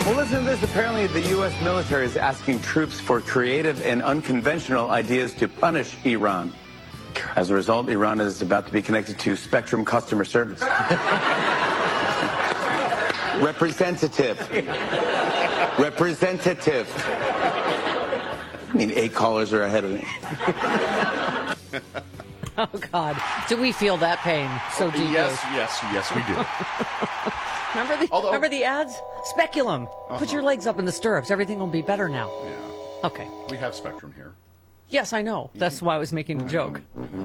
Well, listen to this. Apparently, the U.S. military is asking troops for creative and unconventional ideas to punish Iran. As a result, Iran is about to be connected to Spectrum customer service. Representative. I mean, 8 callers are ahead of me. Oh, God. Do we feel that pain so deeply? Yes, we do. Remember the ads? Speculum. Put your legs up in the stirrups. Everything will be better now. Yeah. Okay. We have Spectrum here. Yes, I know. That's why I was making a joke.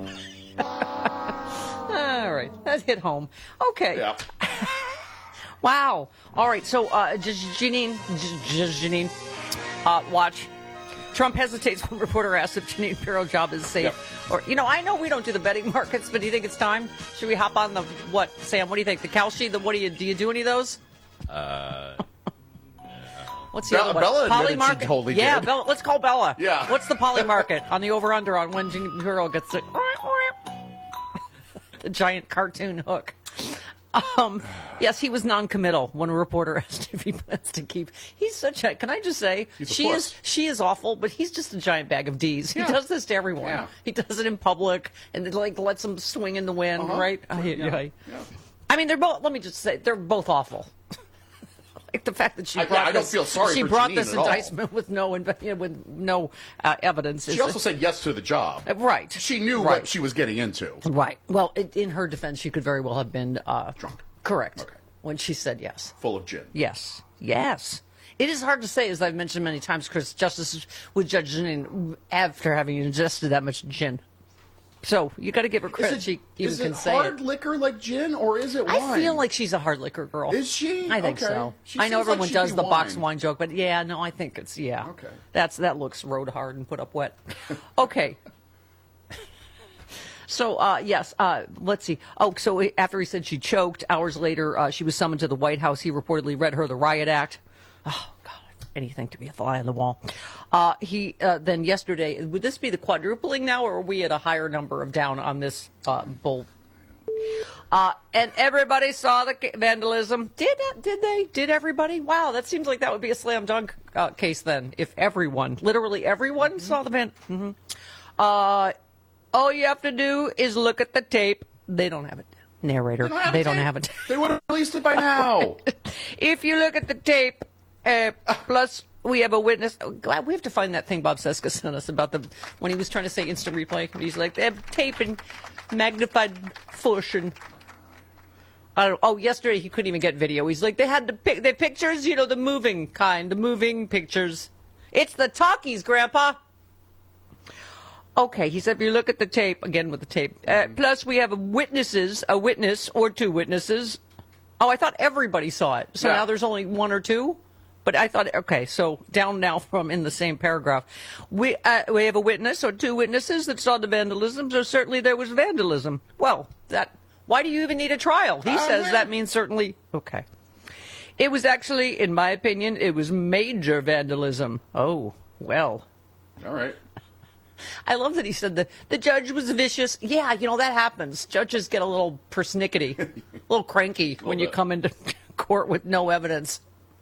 All right. That hit home. Okay. Yeah. Wow. All right. So, Janine, watch. Trump hesitates when reporter asks if Janine Pirro job is safe. Yep. Or, I know we don't do the betting markets, but do you think it's time? Should we hop on the, what, Sam, what do you think? The Kalshi, do you do any of those? What's the other one? Bella Poly admitted she market? totally yeah, did. Bella, let's call Bella. Yeah. What's the poly market on the over-under on when Janine Pirro gets it? The giant cartoon hook. Yes, he was non-committal when a reporter asked if he plans to keep. He's such a. Can I just say, she is awful, but he's just a giant bag of D's. He does this to everyone. Yeah. He does it in public and lets them swing in the wind, right? Yeah. I mean, they're both. Let me just say, they're both awful. Like the fact that she brought this indictment with no evidence. She also said yes to the job. Right. She knew what she was getting into. Right. Well, in her defense, she could very well have been drunk. Correct. Okay. When she said yes. Full of gin. Yes. Yes. It is hard to say, as I've mentioned many times, Chris, justice with Judge Janine after having ingested that much gin. So you got to give her credit. She even can say it. Is it hard liquor like gin, or is it wine? I feel like she's a hard liquor girl. Is she? I think so. I know everyone does the box wine joke, but I think it's Okay. That looks rode hard and put up wet. Okay. So, yes, let's see. Oh, so after he said she choked, hours later, she was summoned to the White House. He reportedly read her the riot act. Oh, God, anything to be a fly on the wall. Then yesterday, would this be the quadrupling now, or are we at a higher number of down on this bull? And everybody saw the vandalism. Did they? Did everybody? Wow, that seems like that would be a slam dunk case then, if everyone, literally everyone, saw the vandalism. All you have to do is look at the tape. They don't have it. Narrator. They don't have it. They would have released it by now. If you look at the tape, plus we have a witness. Oh, glad we have to find that thing Bob Seska sent us about when he was trying to say instant replay. He's like, they have tape and magnified fusion. Yesterday he couldn't even get video. He's like, they had the pictures, the moving kind, the moving pictures. It's the talkies, Grandpa. Okay, he said, if you look at the tape, again with the tape, plus we have a witness or two witnesses. Oh, I thought everybody saw it. So now there's only one or two? But I thought, okay, so down now from in the same paragraph. We have a witness or two witnesses that saw the vandalism, so certainly there was vandalism. Well, why do you even need a trial? He says that means certainly, okay. It was actually, in my opinion, it was major vandalism. Oh, well. All right. I love that he said that the judge was vicious. Yeah, that happens. Judges get a little persnickety, a little cranky when you come into court with no evidence.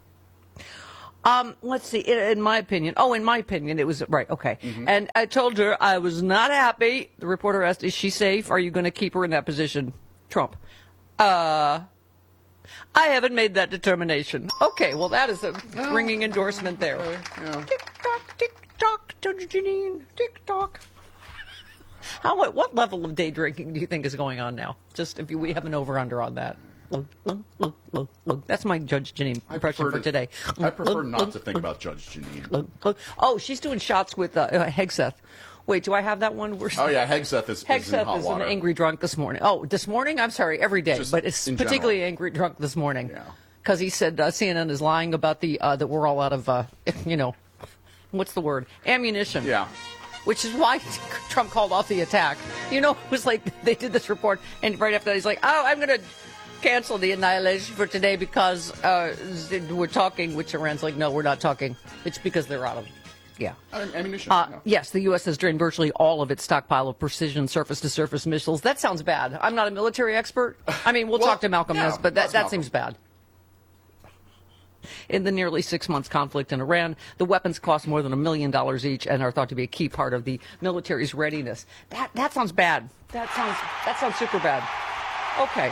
Let's see. In my opinion, it was right. Okay. Mm-hmm. And I told her I was not happy. The reporter asked, "Is she safe? Are you going to keep her in that position?" Trump. I haven't made that determination. Okay. Well, that is a ringing endorsement there. Tick tock, tick tock, Judge Janine. Tick tock. What level of day drinking do you think is going on now? Just if we have an over-under on that. That's my Judge Janine impression for today. I prefer not to think about Judge Janine. Oh, she's doing shots with Hegseth. Wait, do I have that one? Hegseth is in hot water. An angry drunk this morning. Oh, this morning? I'm sorry, every day. But it's particularly angry drunk this morning. Yeah. Because he said CNN is lying about that we're all out of, what's the word? Ammunition. Yeah. Which is why Trump called off the attack. It was like they did this report, and right after that he's like, I'm going to cancel the annihilation for today because we're talking, which Iran's like, no, we're not talking. It's because they're out of ammunition. Yes, the U.S. has drained virtually all of its stockpile of precision surface-to-surface missiles. That sounds bad. I'm not a military expert. I mean, we'll talk to Malcolm Ness, but that seems bad. in the nearly 6 months conflict in Iran. The weapons cost more than $1 million each and are thought to be a key part of the military's readiness. That sounds bad. That sounds super bad. Okay.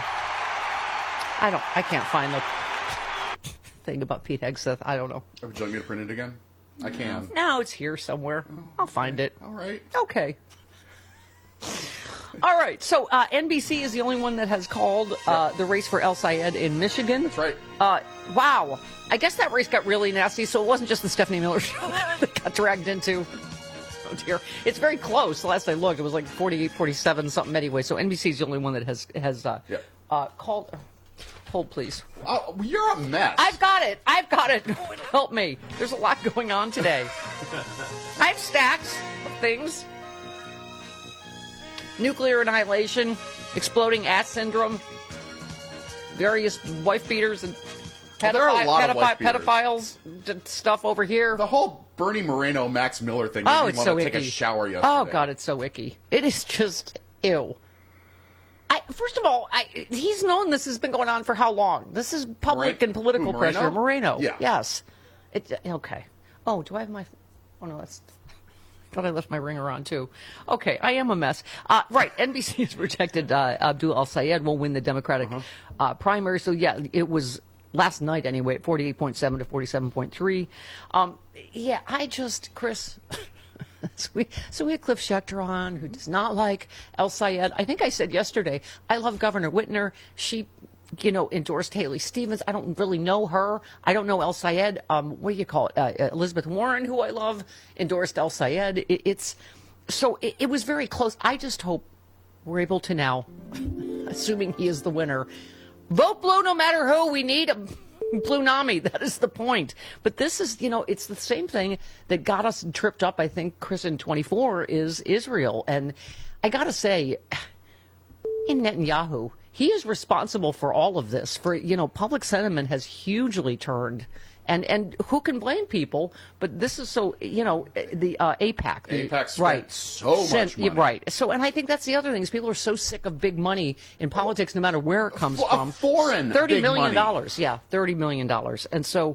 I can't find the thing about Pete Hegseth. I don't know. Would you like me to print it again? I can. No, it's here somewhere. I'll find it. All right. Okay. All right. So NBC is the only one that has called the race for El Sayed in Michigan. That's right. Wow. I guess that race got really nasty, so it wasn't just the Stephanie Miller show that got dragged into. Oh, dear. It's very close. The last I looked, it was like 48-47 something anyway. So NBC is the only one that has called. Hold, please. Oh, you're a mess. I've got it. No one help me. There's a lot going on today. I have stacks of things. Nuclear annihilation, exploding ass syndrome, various wife beaters and pedophiles stuff over here. The whole Bernie Moreno, Max Miller thing. Oh, it's so icky. icky. Take a shower yesterday. Oh, God, it's so icky. It is just ew. First of all, he's known this has been going on for how long? This is public and political pressure. Moreno? Yeah. Yes. Okay. Oh, do I have my... Oh, no, that's... I thought I left my ringer on, too. Okay, I am a mess. Right, NBC has projected Abdul al-Sayed will win the Democratic primary. So, yeah, it was last night anyway at 48.7 to 47.3. Yeah, Chris... So we had Cliff Schechter on, who does not like el-Sayed. I think I said yesterday, I love Governor Whitner. She, endorsed Haley Stevens. I don't really know her. I don't know el-Sayed. What do you call it? Elizabeth Warren, who I love, endorsed el-Sayed. It was very close. I just hope we're able to now, assuming he is the winner, vote blue no matter who. We need a Blue Nami, that is the point. But this is, it's the same thing that got us tripped up, I think, Chris, in 24 is Israel. And I got to say, in Netanyahu, he is responsible for all of this. For, public sentiment has hugely turned. And who can blame people? But this is so, the AIPAC. AIPAC spent so much money. Right. So, and I think that's the other thing is people are so sick of big money in politics, no matter where it comes from. Foreign $30 big million. Money. Yeah, $30 million. And so,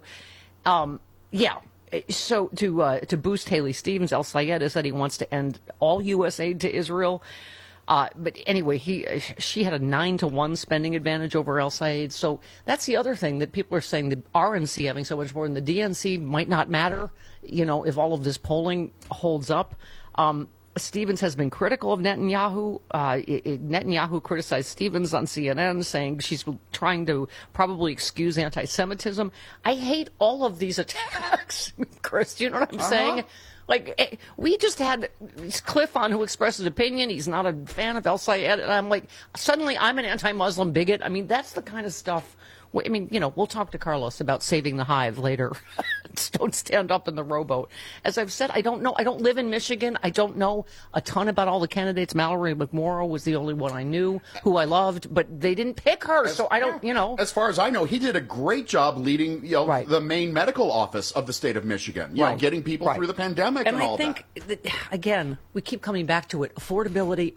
So to boost Haley Stevens, el-Sayed has said he wants to end all U.S. aid to Israel. But anyway, she had a 9-to-1 spending advantage over el-Sayed. So that's the other thing that people are saying, the RNC having so much more, and the DNC might not matter, if all of this polling holds up. Stevens has been critical of Netanyahu. Netanyahu criticized Stevens on CNN, saying she's trying to probably excuse anti-Semitism. I hate all of these attacks, Chris. Do you know what I'm saying? Like, we just had Cliff on who expressed his opinion. He's not a fan of el-Sayed. And I'm like, suddenly I'm an anti-Muslim bigot. I mean, that's the kind of stuff. I mean, we'll talk to Carlos about saving the hive later. Don't stand up in the rowboat. As I've said, I don't know. I don't live in Michigan. I don't know a ton about all the candidates. Mallory McMorrow was the only one I knew who I loved, but they didn't pick her. So I don't, As far as I know, he did a great job leading, the main medical office of the state of Michigan, getting people through the pandemic and all that. And I think, again, we keep coming back to it. Affordability.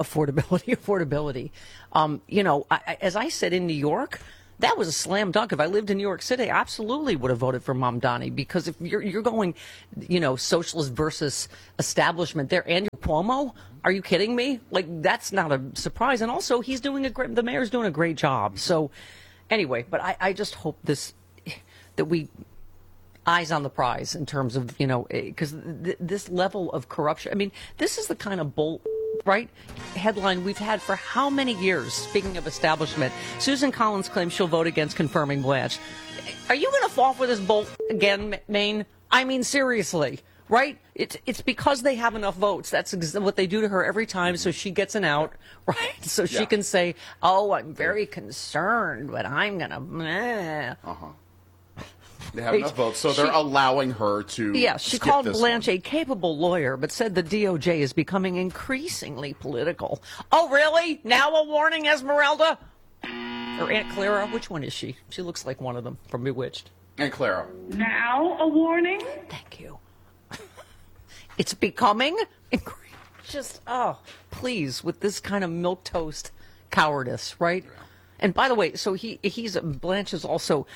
As I said in New York, that was a slam dunk. If I lived in New York City, I absolutely would have voted for Mamdani, because if you're going, socialist versus establishment there, Andrew Cuomo, are you kidding me? Like, that's not a surprise. And also, the mayor's doing a great job. So, anyway, but I just hope that we eyes on the prize in terms of, because this level of corruption. I mean, this is the kind of headline we've had for how many years? Speaking of establishment, Susan Collins claims she'll vote against confirming Blanche. Are you going to fall for this bolt again, Maine? I mean, seriously, right? It's because they have enough votes. That's what they do to her every time, so she gets an out, right? So she can say, "Oh, I'm very concerned, but I'm gonna." They have enough votes, so they're allowing her to. Yeah, she called Blanche a capable lawyer, but said the DOJ is becoming increasingly political. Oh, really? Now a warning, Esmeralda? Or Aunt Clara? Which one is she? She looks like one of them from Bewitched. Aunt Clara. Now a warning? Thank you. It's becoming just, please, with this kind of milquetoast cowardice, right? And by the way, so Blanche is also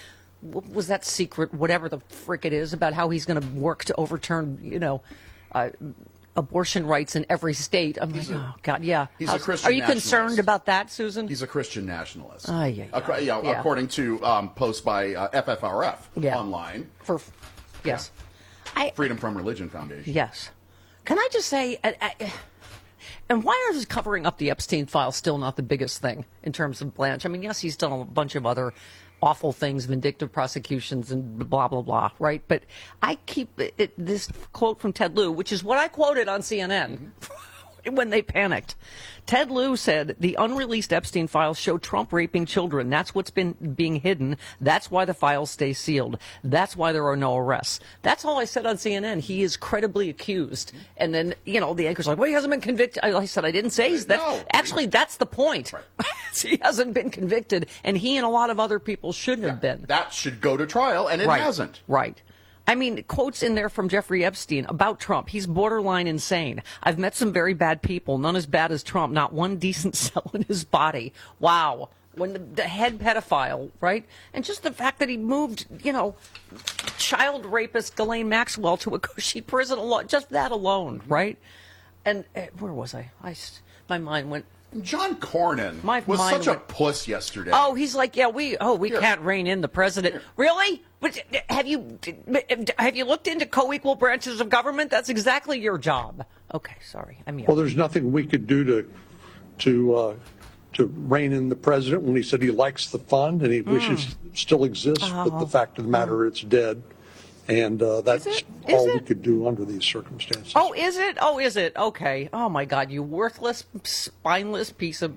was that secret, whatever the frick it is, about how he's going to work to overturn, abortion rights in every state. I'm like, oh, God, yeah. He's a Christian Are you nationalist. Concerned about that, Susan? He's a Christian nationalist. Yeah. According to posts by FFRF online. Yes. Freedom from Religion Foundation. Yes. Can I just say, and why is covering up the Epstein file still not the biggest thing in terms of Blanche? I mean, yes, he's done a bunch of other awful things, vindictive prosecutions and blah, blah, blah, right? But I keep this quote from Ted Lieu, which is what I quoted on CNN when they panicked. Ted Lieu said the unreleased Epstein files show Trump raping children. That's what's been being hidden. That's why the files stay sealed. That's why there are no arrests. That's all I said on CNN. He is credibly accused. And then, the anchor's like, well, he hasn't been convicted. I said, I didn't say he's that. No. Actually, that's the point. Right. He hasn't been convicted, and he and a lot of other people should have been. That should go to trial, and it hasn't. Right. I mean, quotes in there from Jeffrey Epstein about Trump. He's borderline insane. I've met some very bad people, none as bad as Trump, not one decent cell in his body. Wow. When the head pedophile, right? And just the fact that he moved, child rapist Ghislaine Maxwell to a cushy prison alone, just that alone, right? And where was I? My mind went. John Cornyn was such a puss yesterday. Oh, he's like, we can't rein in the president. Really? But have you looked into co-equal branches of government? That's exactly your job. Okay, sorry. Well, there's nothing we could do to rein in the president when he said he likes the fund and he wishes it still exists, but the fact of the matter, it's dead. And that's all we could do under these circumstances. Oh, is it? Oh, is it? Okay. Oh, my God, you worthless, spineless piece of...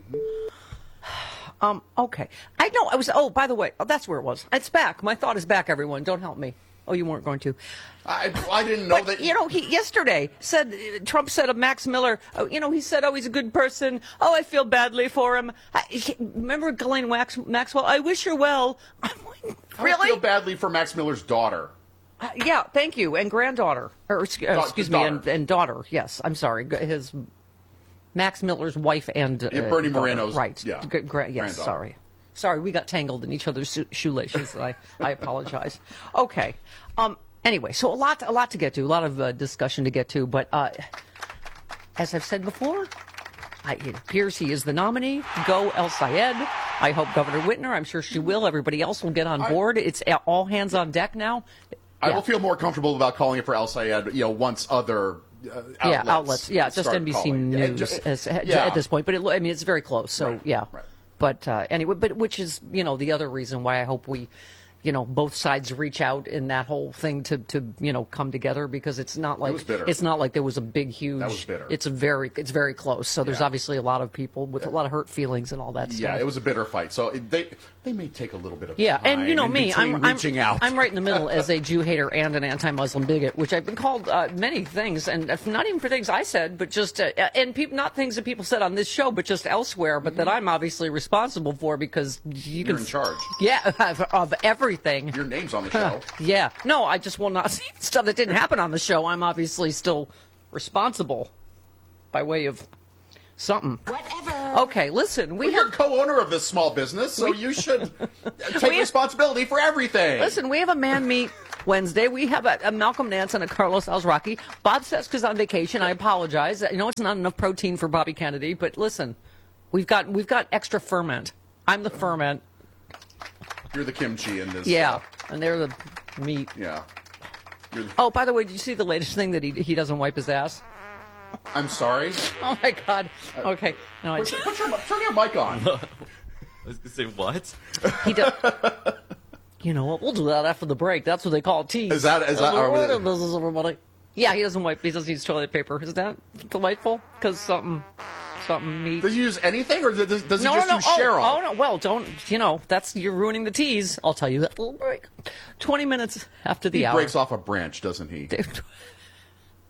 Okay. I know, by the way, that's where it was. It's back. My thought is back, everyone. Don't help me. Oh, you weren't going to. I didn't know that. He yesterday said, Trump said of Max Miller, he said, he's a good person. Oh, I feel badly for him. Remember Ghislaine Maxwell? I wish her well. I'm like, really? I feel badly for Max Miller's daughter. Yeah, thank you. And granddaughter. Or, excuse me, and daughter. Yes, I'm sorry. His Max Miller's wife and Bernie Moreno's right. Yeah. Yes, sorry, we got tangled in each other's shoelaces. I apologize. Okay. Anyway, so a lot to get to, a lot of discussion to get to, but as I've said before, it appears he is the nominee. Go El Sayed. I hope Governor Whitner, I'm sure she will. Everybody else will get on board. It's all hands on deck now. I will feel more comfortable about calling it for El Sayed, once other outlets. Yeah, just NBC News at this point. But it's very close. So Right. But anyway, which is the other reason why I hope we, both sides reach out in that whole thing to come together, because it's not like there was a big huge. That was bitter. It's very close. So there's obviously a lot of people with a lot of hurt feelings and all that stuff. Yeah, it was a bitter fight. So they may take a little bit of time. And me, I'm reaching out. I'm right in the middle as a Jew hater and an anti-Muslim bigot, which I've been called many things, and not even for things I said, but just not things that people said on this show, but just elsewhere, but that I'm obviously responsible for, because you're in charge. Yeah, of everything. Your name's on the show. Yeah. No, I just will not see stuff that didn't happen on the show. I'm obviously still responsible by way of something. Whatever. Okay, listen. You're co-owner of this small business, so you should take responsibility for everything. Listen, we have a Man Meet Wednesday. We have a Malcolm Nance and a Carlos Alzraki. Bob Seska's on vacation. I apologize. I know it's not enough protein for Bobby Kennedy, but listen, we've got extra ferment. I'm the ferment. You're the kimchi in this. Yeah, and they're the meat. Yeah. Oh, by the way, did you see the latest thing that he doesn't wipe his ass? I'm sorry? Oh, my God. Okay. No, turn your mic on. I was going to say, what? He does. You know what? We'll do that after the break. That's what they call it. Tease. Is that business, everybody? Yeah, he doesn't use toilet paper. Is that delightful? Because something meat. Does he use anything, or does he just use Cheryl? Oh, no. Well, don't, you're ruining the tease. I'll tell you that little break. 20 minutes after the hour. He breaks off a branch, doesn't he?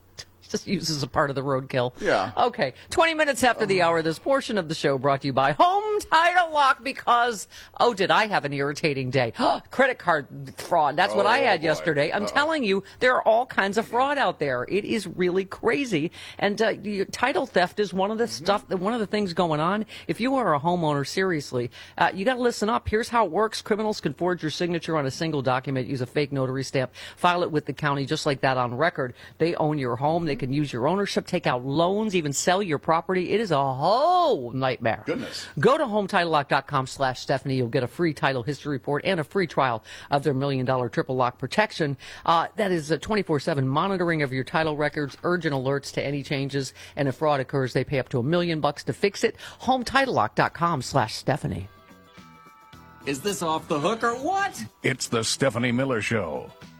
Just uses a part of the roadkill. Yeah. Okay. 20 minutes after the hour, this portion of the show brought to you by Home Title Lock because, did I have an irritating day? Credit card fraud. That's what I had yesterday. I'm telling you, there are all kinds of fraud out there. It is really crazy. And title theft is one of the things going on. If you are a homeowner, seriously, you got to listen up. Here's how it works. Criminals can forge your signature on a single document, use a fake notary stamp, file it with the county just like that on record. They own your home. They can use your ownership, take out loans, even sell your property. It is a whole nightmare. Goodness. Go to HometitleLock.com/Stephanie. You'll get a free title history report and a free trial of their $1 million triple lock protection. That is a 24/7 monitoring of your title records, urgent alerts to any changes, and if fraud occurs, they pay up to $1 million to fix it. HometitleLock.com/Stephanie. Is this off the hook or what? It's the Stephanie Miller Show.